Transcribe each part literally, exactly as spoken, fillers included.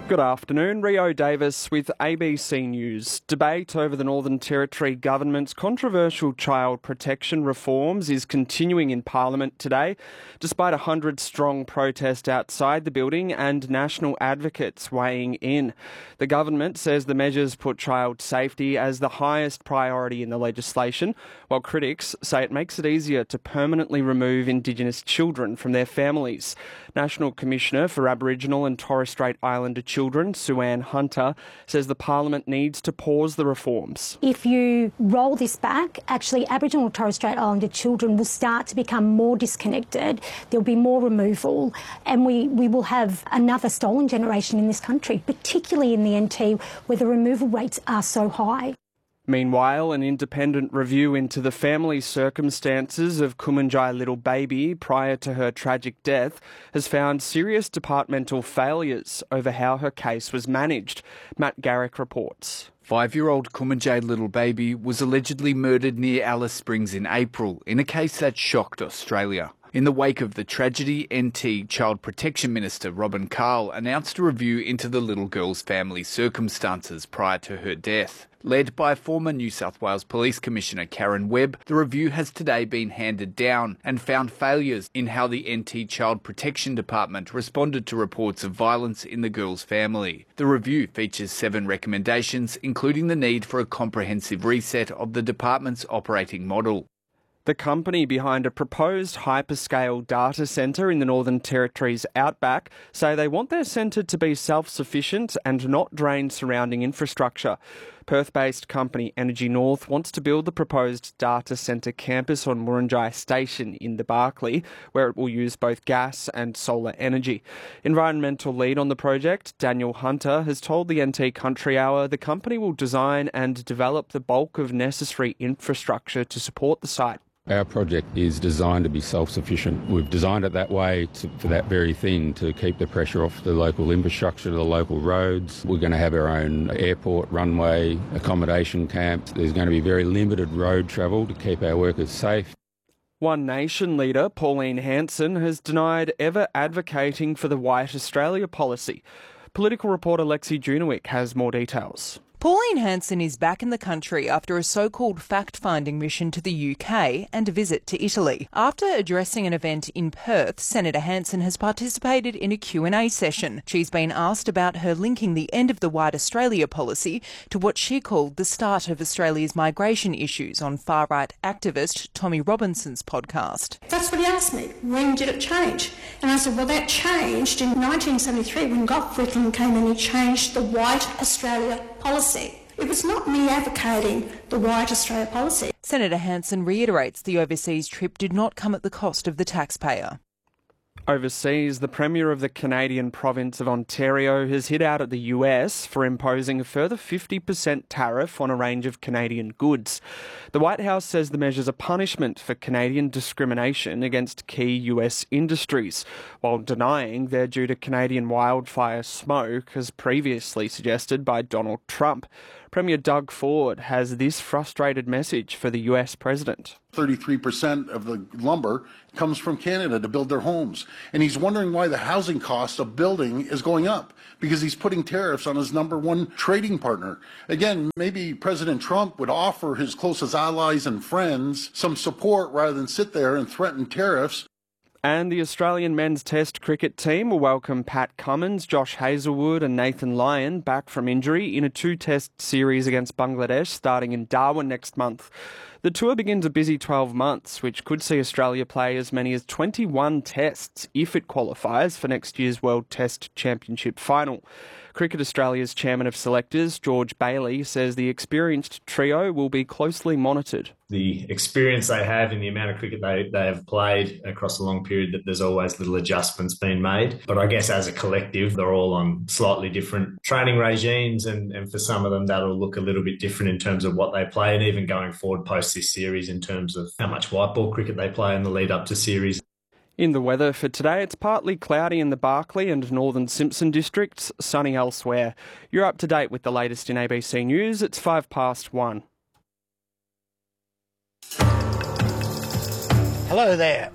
Good afternoon, Rio Davis with A B C News. Debate over the Northern Territory Government's controversial child protection reforms is continuing in Parliament today, despite a hundred-strong protest outside the building and national advocates weighing in. The government says the measures put child safety as the highest priority in the legislation, while critics say it makes it easier to permanently remove Indigenous children from their families. National Commissioner for Aboriginal and Torres Strait Islander Children, Sue-Ann Hunter, says the Parliament needs to pause the reforms. If you roll this back, actually Aboriginal and Torres Strait Islander children will start to become more disconnected, there'll be more removal, and we, we will have another stolen generation in this country, particularly in the N T where the removal rates are so high. Meanwhile, an independent review into the family circumstances of Kumanjai Little Baby prior to her tragic death has found serious departmental failures over how her case was managed. Matt Garrick reports. Five-year-old Kumanjai Little Baby was allegedly murdered near Alice Springs in April in a case that shocked Australia. In the wake of the tragedy, N T Child Protection Minister Robin Carl announced a review into the little girl's family circumstances prior to her death. Led by former New South Wales Police Commissioner Karen Webb, the review has today been handed down and found failures in how the N T Child Protection Department responded to reports of violence in the girl's family. The review features seven recommendations, including the need for a comprehensive reset of the department's operating model. The company behind a proposed hyperscale data centre in the Northern Territory's outback say they want their centre to be self-sufficient and not drain surrounding infrastructure. Perth-based company Energy North wants to build the proposed data centre campus on Murunjai Station in the Barkly, where it will use both gas and solar energy. Environmental lead on the project, Daniel Hunter, has told the N T Country Hour the company will design and develop the bulk of necessary infrastructure to support the site. Our project is designed to be self-sufficient. We've designed it that way to, for that very thing, to keep the pressure off the local infrastructure, the local roads. We're going to have our own airport, runway, accommodation camps. There's going to be very limited road travel to keep our workers safe. One Nation leader, Pauline Hanson, has denied ever advocating for the White Australia policy. Political reporter Lexi Junowick has more details. Pauline Hanson is back in the country after a so-called fact-finding mission to the U K and a visit to Italy. After addressing an event in Perth, Senator Hanson has participated in a Q and A session. She's been asked about her linking the end of the White Australia policy to what she called the start of Australia's migration issues on far-right activist Tommy Robinson's podcast. That's what he asked me. When did it change? And I said, well, that changed in nineteen seventy-three when Gough Whitlam came and he changed the White Australia policy. It was not me advocating the White Australia policy. Senator Hanson reiterates the overseas trip did not come at the cost of the taxpayer. Overseas, the Premier of the Canadian province of Ontario has hit out at the U S for imposing a further fifty percent tariff on a range of Canadian goods. The White House says the measures are punishment for Canadian discrimination against key U S industries, while denying they're due to Canadian wildfire smoke, as previously suggested by Donald Trump. Premier Doug Ford has this frustrated message for the U S president. thirty-three percent of the lumber comes from Canada to build their homes. And he's wondering why the housing cost of building is going up, because he's putting tariffs on his number one trading partner. Again, maybe President Trump would offer his closest allies and friends some support rather than sit there and threaten tariffs. And the Australian men's Test cricket team will welcome Pat Cummins, Josh Hazlewood and Nathan Lyon back from injury in a two-test series against Bangladesh starting in Darwin next month. The tour begins a busy twelve months, which could see Australia play as many as twenty-one tests if it qualifies for next year's World Test Championship final. Cricket Australia's chairman of selectors, George Bailey, says the experienced trio will be closely monitored. The experience they have in the amount of cricket they, they have played across a long period, that there's always little adjustments being made. But I guess as a collective, they're all on slightly different training regimes, and, and for some of them that'll look a little bit different in terms of what they play, and even going forward post this series in terms of how much white ball cricket they play in the lead up to series. In the weather for today, it's partly cloudy in the Barkly and Northern Simpson districts, sunny elsewhere. You're up to date with the latest in A B C News. It's five past one. Hello there.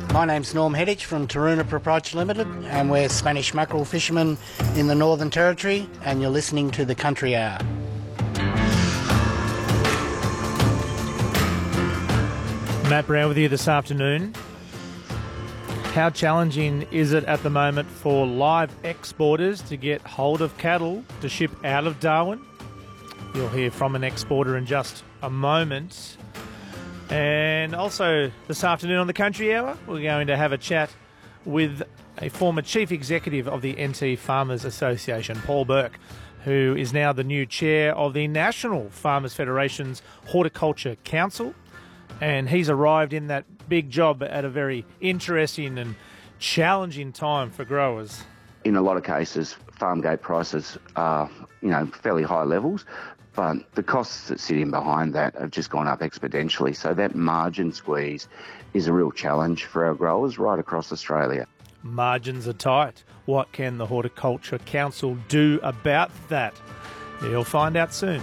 My name's Norm Heddich from Taruna Proprietary Limited, and we're Spanish mackerel fishermen in the Northern Territory, and you're listening to the Country Hour. Matt Brown with you this afternoon. How challenging is it at the moment for live exporters to get hold of cattle to ship out of Darwin? You'll hear from an exporter in just a moment. And also this afternoon on the Country Hour, we're going to have a chat with a former chief executive of the N T Farmers Association, Paul Burke, who is now the new chair of the National Farmers Federation's Horticulture Council. And he's arrived in that big job at a very interesting and challenging time for growers. In a lot of cases, farm gate prices are, you know, fairly high levels, but the costs that sit in behind that have just gone up exponentially. So that margin squeeze is a real challenge for our growers right across Australia. Margins are tight. What can the Horticulture Council do about that? You'll find out soon.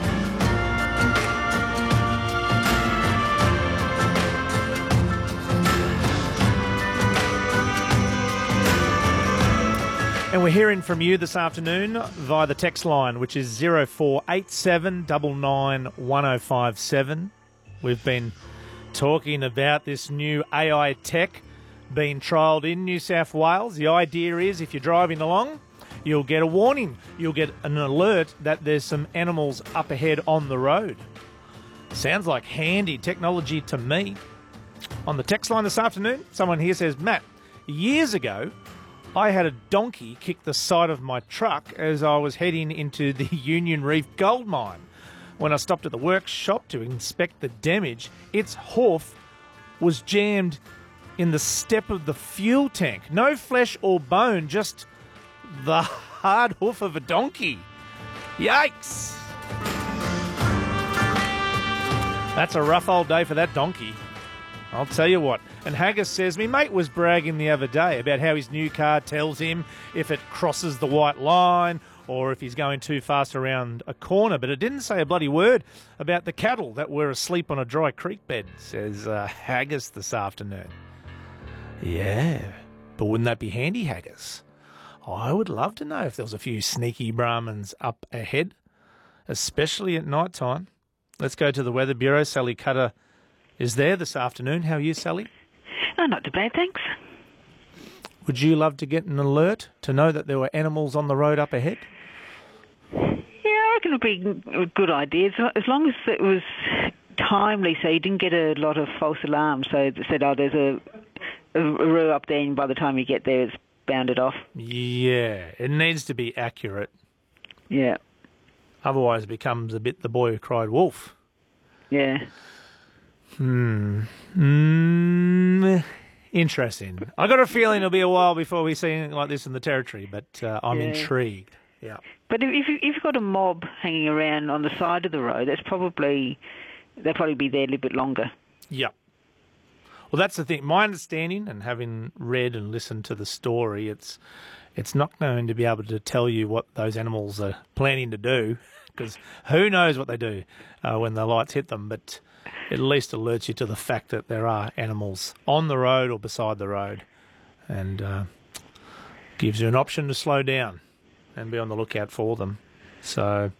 And we're hearing from you this afternoon via the text line, which is zero four eight seven nine nine one oh five seven. We've been talking about this new A I tech being trialled in New South Wales. The idea is if you're driving along, you'll get a warning. You'll get an alert that there's some animals up ahead on the road. Sounds like handy technology to me. On the text line this afternoon, someone here says, Matt, years ago, I had a donkey kick the side of my truck as I was heading into the Union Reef gold mine. When I stopped at the workshop to inspect the damage, its hoof was jammed in the step of the fuel tank. No flesh or bone, just the hard hoof of a donkey. Yikes! That's a rough old day for that donkey. I'll tell you what. And Haggis says, me mate was bragging the other day about how his new car tells him if it crosses the white line or if he's going too fast around a corner, but it didn't say a bloody word about the cattle that were asleep on a dry creek bed, says uh, Haggis this afternoon. Yeah, but wouldn't that be handy, Haggis? I would love to know if there was a few sneaky Brahmins up ahead, especially at night time. Let's go to the Weather Bureau. Sally Cutter is there this afternoon. How are you, Sally? Oh, not too bad, thanks. Would you love to get an alert to know that there were animals on the road up ahead? Yeah, I reckon it would be a good idea, as long as it was timely, so you didn't get a lot of false alarms. So it said, oh, there's a, a, a roo up there, and by the time you get there, it's bounded off. Yeah, it needs to be accurate. Yeah. Otherwise it becomes a bit the boy who cried wolf. Yeah. Hmm. Mm, interesting. I got a feeling it'll be a while before we see anything like this in the Territory, but uh, I'm yeah. intrigued. Yeah. But if, you, if you've got a mob hanging around on the side of the road, that's probably they'll probably be there a little bit longer. Yeah. Well, that's the thing. My understanding, and having read and listened to the story, it's it's not going to be able to tell you what those animals are planning to do, because who knows what they do uh, when the lights hit them, but it at least alerts you to the fact that there are animals on the road or beside the road, and uh, gives you an option to slow down and be on the lookout for them. So